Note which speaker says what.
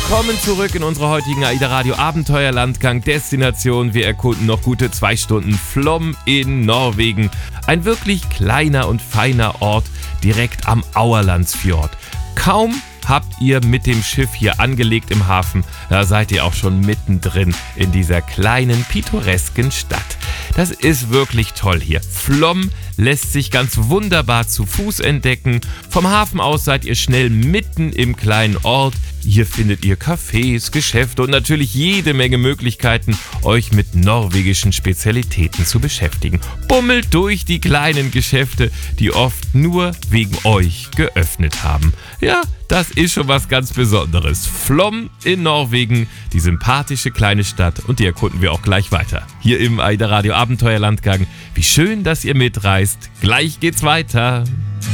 Speaker 1: Willkommen zurück in unserer heutigen AIDA Radio Abenteuerlandgang Destination. Wir erkunden noch gute 2 Stunden Flåm in Norwegen. Ein wirklich kleiner und feiner Ort direkt am Auerlandsfjord. Kaum habt ihr mit dem Schiff hier angelegt im Hafen, da seid ihr auch schon mittendrin in dieser kleinen, pittoresken Stadt. Das ist wirklich toll hier. Flåm lässt sich ganz wunderbar zu Fuß entdecken. Vom Hafen aus seid ihr schnell mitten im kleinen Ort. Hier findet ihr Cafés, Geschäfte und natürlich jede Menge Möglichkeiten, euch mit norwegischen Spezialitäten zu beschäftigen. Bummelt durch die kleinen Geschäfte, die oft nur wegen euch geöffnet haben. Ja, das ist schon was ganz Besonderes. Flåm in Norwegen, die sympathische kleine Stadt, und die erkunden wir auch gleich weiter. Hier im AIDA Radio Abenteuerlandgang. Wie schön, dass ihr mitreist. Gleich geht's weiter.